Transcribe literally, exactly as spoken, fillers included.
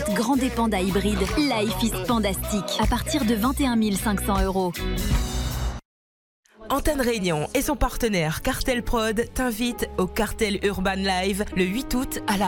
Grand des pandas hybrides. Life is Pandastique. À partir de vingt et un mille cinq cents euros. Antenne Réunion et son partenaire Cartel Prod t'invitent au Cartel Urban Live le huit août à la